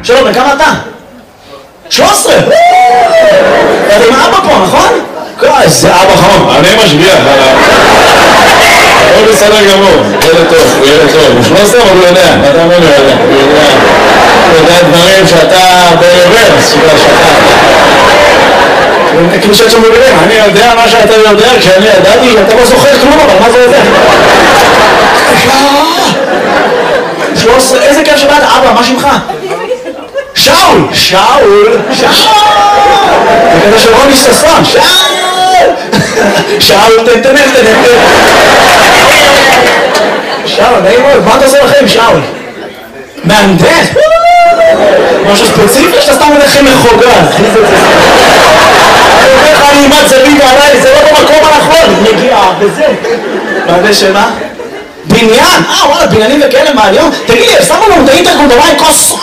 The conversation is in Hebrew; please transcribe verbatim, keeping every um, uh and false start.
שלום, בכמה אתה? שלוש עשרה! אתה עם אבא פה, נכון? איזה אבא חמוד. אני משגיח עליו. הוא בסדר גמור, ילד טוב, הוא ילד טוב. הוא שלוש עשרה, אבל הוא יודע, אתה אומר לו יודע. הוא יודע דברים שאתה ברוורס, שאתה שאתה. כאילו שאת שם בגלל, אני יודע מה שאתה יודע, כשאני ידעתי, אתה לא זוכר כלום, אבל מה זה יודע? שלוש עשרה, איזה כיף שבאת, אבא, מה שמך? שאול! שאול! שאול! זה כזה של רוני ששון, שאול! שאול, תן, תן, תן, תן. שאול, נעים מאוד, מה אתה עושה לכם, שאול? מהנדס? משהו ספציפי שאתה סתם הולך מחוגה, אחי זה זה. אני אומר לך, אני אימת זווית עליי, זה לא במקום הנכון, נגיעה, וזה. מהנדס שמה? בניין? אה, וואלה, בניינים וכאלה, מה היום? תגיד לי, שמו לנו את האינטרקום במים כוס